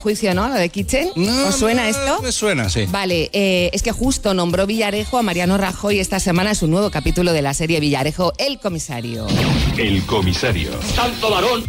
juicio, ¿no? Lo de Kitchen. No, ¿Os suena esto? Me suena, sí. Vale, es que justo nombró Villarejo a Mariano Rajoy esta semana en su nuevo capítulo de la serie Villarejo, El Comisario. El Comisario. ¡Santo varón!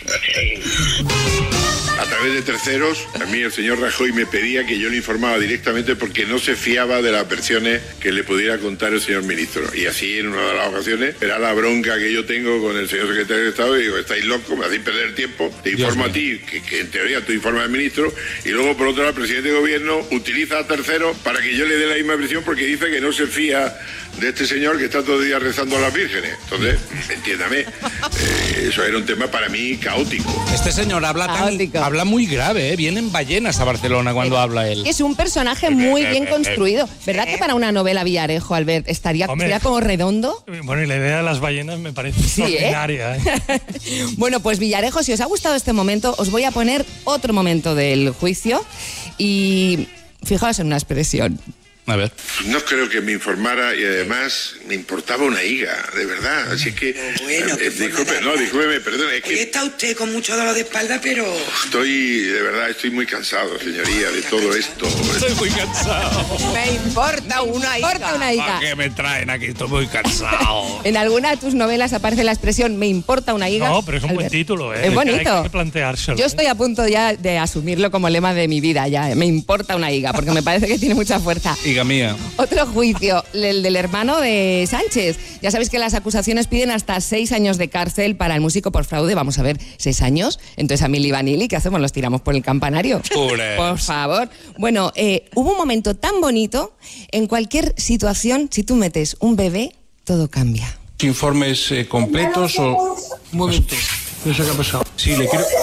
A través de terceros, a mí el señor Rajoy me pedía que yo le informaba directamente porque no se fiaba de las versiones que le pudiera contar el señor ministro. Y así, en una de las ocasiones, era la bronca que yo tengo con el señor secretario de Estado y digo, estáis locos, me hacéis perder el tiempo, te informo a ti, que en teoría tú informas al ministro, y luego, por otro lado, el presidente de gobierno utiliza a terceros para que yo le dé la misma versión porque dice que no se fía de este señor que está todo el día rezando a las vírgenes. Entonces, entiéndame, eso era un tema para mí caótico. Este señor habla muy grave, ¿eh? Vienen ballenas a Barcelona cuando habla él. Es un personaje muy bien construido. ¿Verdad que para una novela Villarejo, Albert, estaría como redondo? Bueno, y la idea de las ballenas me parece extraordinaria. Bueno, pues Villarejo, si os ha gustado este momento, os voy a poner otro momento del juicio y fijaos en una expresión. A ver. No creo que me informara y además me importaba una higa, de verdad. Así que... Bueno, discúlpeme, perdón. Es que está usted con mucho dolor de espalda, pero... Estoy muy cansado, señoría, de todo esto. Estoy muy cansado. Me importa una higa. ¿Para qué me traen aquí? Estoy muy cansado. En alguna de tus novelas aparece la expresión me importa una higa. No, pero es un buen título, ¿eh? Es bonito. Hay que planteárselo. Yo estoy a punto ya de asumirlo como lema de mi vida ya. Me importa una higa, porque me parece que tiene mucha fuerza. Higa mía. Otro juicio, el del hermano de Sánchez. Ya sabéis que las acusaciones piden hasta 6 años de cárcel para el músico por fraude. Vamos a ver, 6 años. Entonces a Milli Vanilli, ¿qué hacemos? ¿Los tiramos por el campanario? Por favor. Bueno, hubo un momento tan bonito. En cualquier situación, si tú metes un bebé, todo cambia. ¿Informes completos o...? Un momento. No sé qué ha pasado. Sí, le quiero...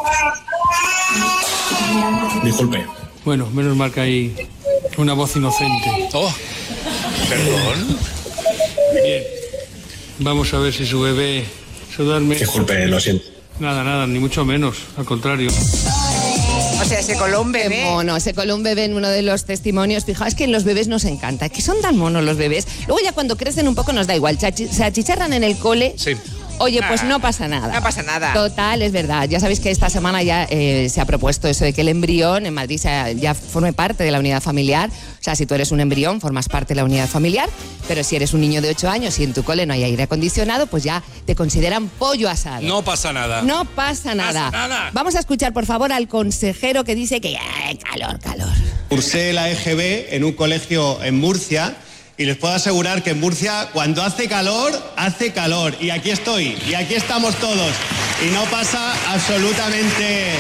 Disculpe. Bueno, menos mal que hay una voz inocente. Oh, perdón. Bien. Vamos a ver si su bebé se duerme. Disculpe, lo siento. Nada, ni mucho menos. Al contrario. O sea, se coló un bebé. Mono, se coló un bebé en uno de los testimonios. Fijaos que en los bebés nos encanta, que son tan monos los bebés. Luego ya cuando crecen un poco nos da igual. Se achicharran en el cole. Sí. Oye, pues no pasa nada. No pasa nada. Total, es verdad. Ya sabéis que esta semana ya se ha propuesto eso de que el embrión en Madrid ya forme parte de la unidad familiar. O sea, si tú eres un embrión, formas parte de la unidad familiar. Pero si eres un niño de 8 años y en tu cole no hay aire acondicionado, pues ya te consideran pollo asado. No pasa nada. No pasa nada. Vamos a escuchar, por favor, al consejero que dice que calor. Cursé la EGB en un colegio en Murcia. Y les puedo asegurar que en Murcia, cuando hace calor, hace calor. Y aquí estoy, y aquí estamos todos. Y no pasa absolutamente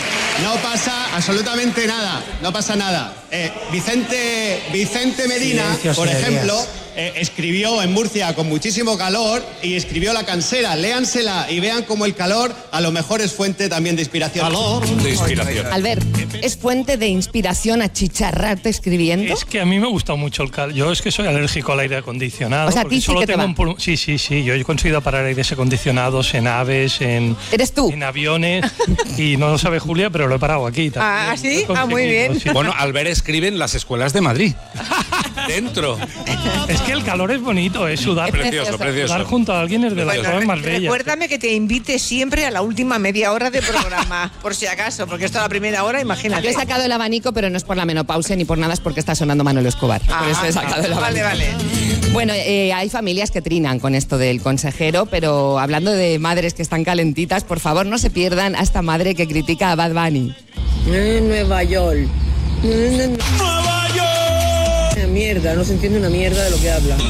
nada. No pasa nada. Vicente Medina, Silencio, por señorías. ejemplo, escribió en Murcia con muchísimo calor y escribió La Cansera. Léansela y vean cómo el calor a lo mejor es fuente también de inspiración. De inspiración. Albert, ¿es fuente de inspiración achicharrarte escribiendo? Es que a mí me gusta mucho el calor. Yo es que soy alérgico al aire acondicionado. O sea, a porque ti sí solo que te tengo va. Sí. Yo he conseguido parar aires acondicionados en aves, ¿Eres tú? en aviones. Y no lo sabe Julia, pero lo he parado aquí también. Ah, ¿sí? Lo he Muy bien. conseguido, sí. Bueno, Albert escribe en las escuelas de Madrid. Dentro. Es que el calor es bonito, es sudar. Precioso. Sudar junto a alguien es de las Bueno, cosas más bellas. recuérdame que te invite siempre a la última media hora de programa, por si acaso, porque esto a la primera hora, Yo imagínate. he sacado el abanico, pero no es por la menopausia ni por nada, es porque está sonando Manolo Escobar. Por eso he sacado el abanico. Vale. Bueno, hay familias que trinan con esto del consejero, pero hablando de madres que están calentitas, por favor no se pierdan a esta madre que critica a Bad Bunny. Nueva York. ¡Nueva York! Una mierda, no se entiende una mierda de lo que habla.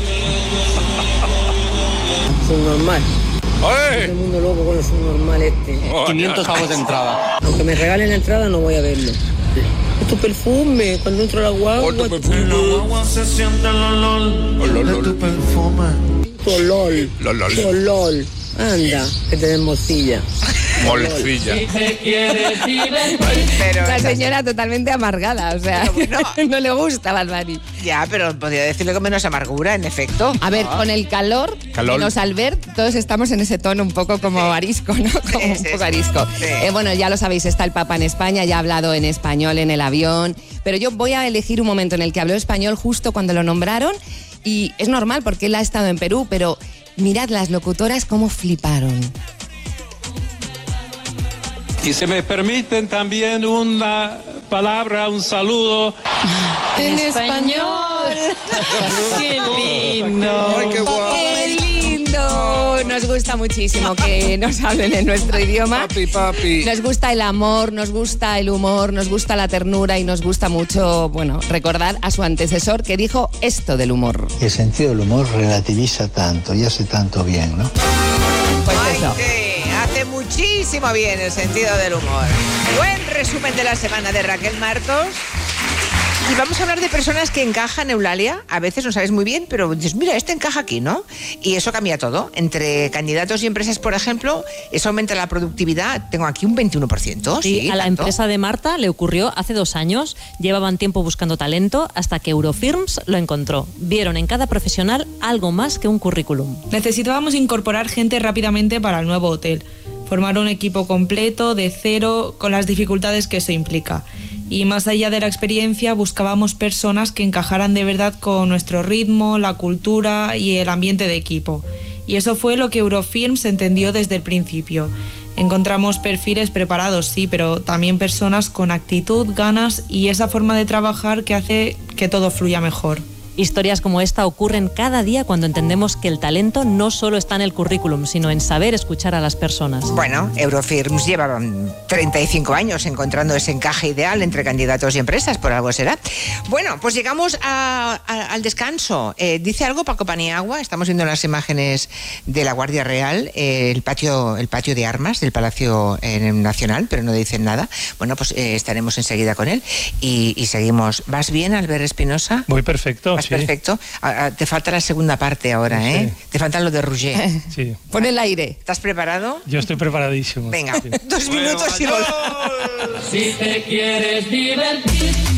Subnormal. Todo el mundo loco con el subnormal este. 500 pavos de entrada. Aunque me regalen la entrada no voy a verlo. Tu perfume, cuando entro a la guagua. Tu perfume. se siente el olor de tu perfume. Tolol. Anda, que te den morcilla. Molcilla. Pero La señora totalmente amargada, o sea, Pero bueno. no le gusta Bad Bunny. ya, pero podría decirle con menos amargura, en efecto. A ver, con el calor, menos Albert, todos estamos en ese tono un poco como arisco, ¿no? Como un poco arisco. Sí. Bueno, ya lo sabéis, está el Papa en España, ya ha hablado en español en el avión, pero yo voy a elegir un momento en el que habló español justo cuando lo nombraron y es normal porque él ha estado en Perú, pero mirad las locutoras cómo fliparon. Y si me permiten también una palabra, un saludo. En español. ¡Qué lindo! ¡Ay, qué guapo! ¡Qué lindo! Nos gusta muchísimo que nos hablen en nuestro idioma. Papi, papi. Nos gusta el amor, nos gusta el humor, nos gusta la ternura y nos gusta mucho, bueno, recordar a su antecesor que dijo esto del humor. El sentido del humor relativiza tanto y hace tanto bien, ¿no? Pues Ay, eso. sí, hace muchísimo bien el sentido del humor. Buen resumen de la semana de Raquel Martos. Y vamos a hablar de personas que encajan, Eulalia. A veces no sabes muy bien, pero dices, mira, este encaja aquí, ¿no? Y eso cambia todo. Entre candidatos y empresas, por ejemplo, eso aumenta la productividad. Tengo aquí un 21%. Sí, a la tanto. empresa de Marta le ocurrió hace 2 años. Llevaban tiempo buscando talento hasta que Eurofirms lo encontró. Vieron en cada profesional algo más que un currículum. Necesitábamos incorporar gente rápidamente para el nuevo hotel. Formar un equipo completo, de cero, con las dificultades que eso implica. Y más allá de la experiencia, buscábamos personas que encajaran de verdad con nuestro ritmo, la cultura y el ambiente de equipo. Y eso fue lo que Eurofirms entendió desde el principio. Encontramos perfiles preparados, sí, pero también personas con actitud, ganas y esa forma de trabajar que hace que todo fluya mejor. Historias como esta ocurren cada día cuando entendemos que el talento no solo está en el currículum, sino en saber escuchar a las personas. Bueno, Eurofirms lleva 35 años encontrando ese encaje ideal entre candidatos y empresas, por algo será. Bueno, pues llegamos al descanso. Dice algo Paco Paniagua, estamos viendo las imágenes de la Guardia Real, el patio de armas del Palacio Nacional, pero no dicen nada. Bueno, pues estaremos enseguida con él y seguimos. ¿Vas bien, Albert Espinosa? Voy perfecto. Vas perfecto. Te falta la segunda parte ahora, Sí. ¿eh? Te falta lo de Roger. Sí. Pon el aire. ¿Estás preparado? Yo estoy preparadísimo. Venga, Sí. 2 minutos y volvemos. Si te quieres divertir.